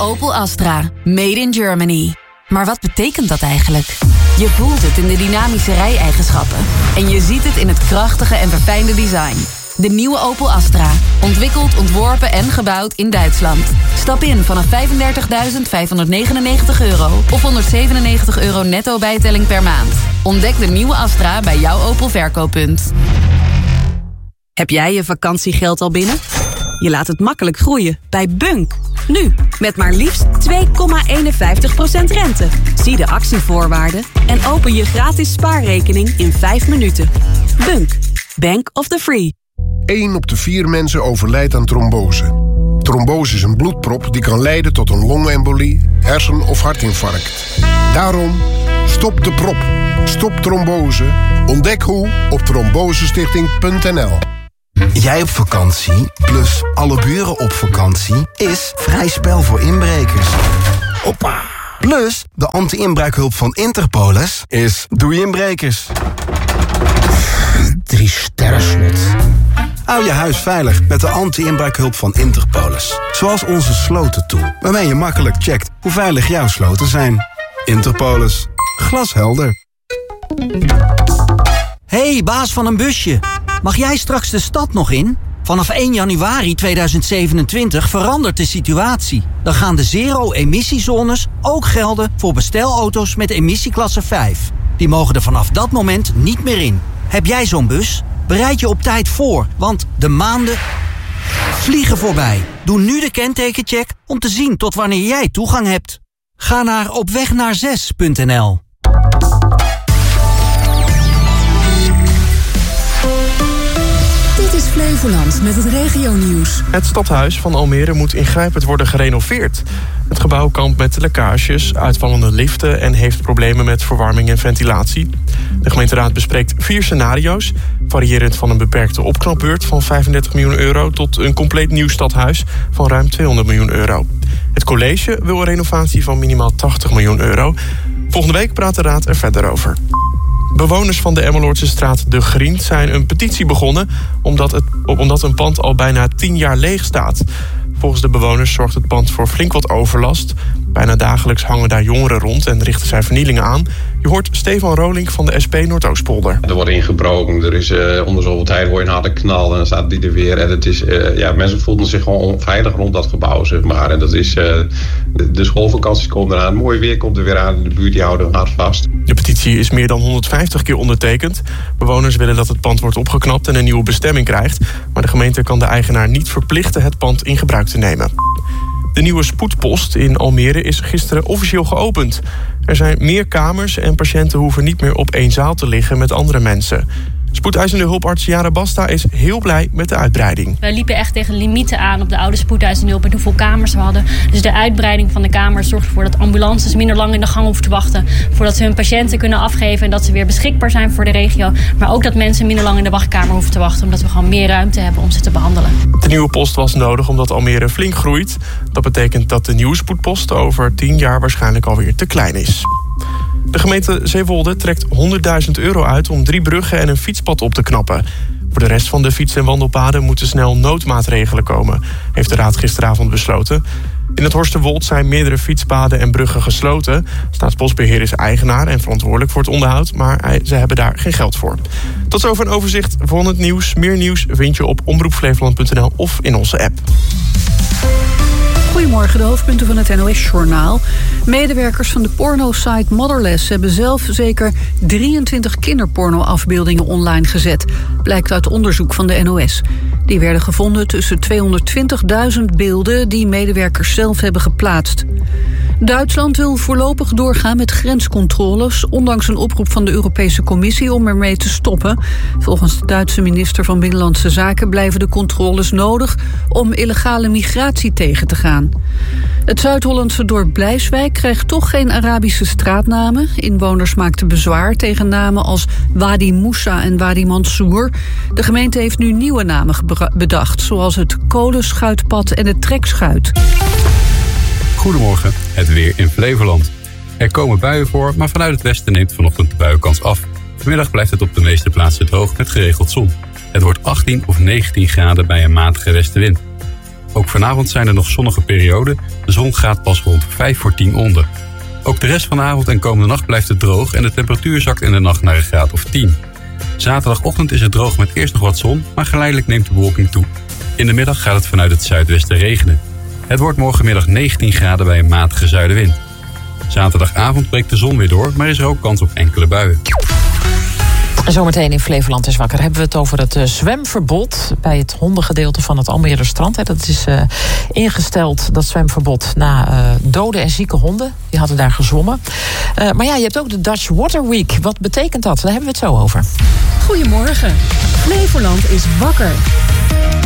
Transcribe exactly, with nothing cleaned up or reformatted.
Opel Astra. Made in Germany. Maar wat betekent dat eigenlijk? Je voelt het in de dynamische rijeigenschappen. En je ziet het in het krachtige en verfijnde design. De nieuwe Opel Astra. Ontwikkeld, ontworpen en gebouwd in Duitsland. Stap in vanaf vijfendertigduizend vijfhonderdnegenennegentig euro of honderdzevenennegentig euro netto bijtelling per maand. Ontdek de nieuwe Astra bij jouw Opel verkooppunt. Heb jij je vakantiegeld al binnen? Je laat het makkelijk groeien bij Bunk. Nu, met maar liefst twee komma eenenvijftig procent rente. Zie de actievoorwaarden en open je gratis spaarrekening in vijf minuten. Bunk. Bank of the Free. één op de vier mensen overlijdt aan trombose. Trombose is een bloedprop die kan leiden tot een longembolie, hersen- of hartinfarct. Daarom, stop de prop. Stop trombose. Ontdek hoe op trombosestichting punt n l. Jij op vakantie, plus alle buren op vakantie, is vrij spel voor inbrekers. Hoppa! Plus, de anti-inbraakhulp van Interpolis is doei inbrekers. Drie sterren slot. Hou je huis veilig met de anti-inbraakhulp van Interpolis. Zoals onze slotentool, waarmee je makkelijk checkt hoe veilig jouw sloten zijn. Interpolis. Glashelder. Hey, baas van een busje. Mag jij straks de stad nog in? Vanaf één januari tweeduizend zevenentwintig verandert de situatie. Dan gaan de zero-emissiezones ook gelden voor bestelauto's met emissieklasse vijf. Die mogen er vanaf dat moment niet meer in. Heb jij zo'n bus? Bereid je op tijd voor, want de maanden vliegen voorbij. Doe nu de kentekencheck om te zien tot wanneer jij toegang hebt. Ga naar opwegnaar zes punt n l. Dit is Flevoland met het regionieuws. Het stadhuis van Almere moet ingrijpend worden gerenoveerd. Het gebouw kampt met lekkages, uitvallende liften en heeft problemen met verwarming en ventilatie. De gemeenteraad bespreekt vier scenario's, variërend van een beperkte opknapbeurt van vijfendertig miljoen euro tot een compleet nieuw stadhuis van ruim tweehonderd miljoen euro. Het college wil een renovatie van minimaal tachtig miljoen euro. Volgende week praat de raad er verder over. Bewoners van de Emmeloordse straat De Griend zijn een petitie begonnen omdat, het, omdat een pand al bijna tien jaar leeg staat. Volgens de bewoners zorgt het pand voor flink wat overlast. Bijna dagelijks hangen daar jongeren rond en richten zij vernielingen aan. Je hoort Stefan Rolink van de S P Noordoostpolder. Er wordt ingebroken, er is uh, onder zoveel tijd hoor je een harde knal en dan staat die er weer. En het is, uh, ja, mensen voelden zich gewoon onveilig rond dat gebouw, zeg maar. En dat is, uh, de, de schoolvakanties komen eraan, mooi weer komt er weer aan in de buurt, die houden hard vast. De petitie is meer dan honderdvijftig keer ondertekend. Bewoners willen dat het pand wordt opgeknapt en een nieuwe bestemming krijgt. Maar de gemeente kan de eigenaar niet verplichten het pand in gebruik te nemen. De nieuwe spoedpost in Almere is gisteren officieel geopend. Er zijn meer kamers en patiënten hoeven niet meer op één zaal te liggen met andere mensen. Spoedeisende hulparts Jara Basta is heel blij met de uitbreiding. We liepen echt tegen limieten aan op de oude spoedeisende hulp en hoeveel kamers we hadden. Dus de uitbreiding van de kamers zorgt ervoor dat ambulances minder lang in de gang hoeven te wachten. Voordat ze hun patiënten kunnen afgeven en dat ze weer beschikbaar zijn voor de regio. Maar ook dat mensen minder lang in de wachtkamer hoeven te wachten. Omdat we gewoon meer ruimte hebben om ze te behandelen. De nieuwe post was nodig omdat Almere flink groeit. Dat betekent dat de nieuwe spoedpost over tien jaar waarschijnlijk alweer te klein is. De gemeente Zeewolde trekt honderdduizend euro uit om drie bruggen en een fietspad op te knappen. Voor de rest van de fiets- en wandelpaden moeten snel noodmaatregelen komen, heeft de raad gisteravond besloten. In het Horsterwold zijn meerdere fietspaden en bruggen gesloten. Staatsbosbeheer is eigenaar en verantwoordelijk voor het onderhoud, maar ze hebben daar geen geld voor. Tot zover een overzicht van het nieuws. Meer nieuws vind je op omroep flevoland punt n l of in onze app. Goedemorgen, de hoofdpunten van het N O S-journaal. Medewerkers van de porno-site Motherless hebben zelf zeker drieëntwintig kinderporno-afbeeldingen online gezet. Blijkt uit onderzoek van de N O S. Die werden gevonden tussen tweehonderdtwintigduizend beelden die medewerkers zelf hebben geplaatst. Duitsland wil voorlopig doorgaan met grenscontroles, ondanks een oproep van de Europese Commissie om ermee te stoppen. Volgens de Duitse minister van Binnenlandse Zaken blijven de controles nodig om illegale migratie tegen te gaan. Het Zuid-Hollandse dorp Blijswijk krijgt toch geen Arabische straatnamen. Inwoners maakten bezwaar tegen namen als Wadi Moussa en Wadi Mansour. De gemeente heeft nu nieuwe namen bedacht, zoals het Kolenschuitpad en het Trekschuit. Goedemorgen, het weer in Flevoland. Er komen buien voor, maar vanuit het westen neemt vanochtend de buienkans af. Vanmiddag blijft het op de meeste plaatsen droog met geregeld zon. Het wordt achttien of negentien graden bij een matige westenwind. Ook vanavond zijn er nog zonnige perioden. De zon gaat pas rond vijf voor tien onder. Ook de rest van de avond en komende nacht blijft het droog en de temperatuur zakt in de nacht naar een graad of tien. Zaterdagochtend is het droog met eerst nog wat zon, maar geleidelijk neemt de bewolking toe. In de middag gaat het vanuit het zuidwesten regenen. Het wordt morgenmiddag negentien graden bij een matige zuidenwind. Zaterdagavond breekt de zon weer door, maar is er ook kans op enkele buien. Zometeen in Flevoland is wakker hebben we het over het uh, zwemverbod bij het hondengedeelte van het Almeerder strand. Hè. Dat is uh, ingesteld, dat zwemverbod, na uh, dode en zieke honden. Die hadden daar gezwommen. Uh, maar ja, je hebt ook de Dutch Water Week. Wat betekent dat? Daar hebben we het zo over. Goedemorgen. Flevoland is wakker.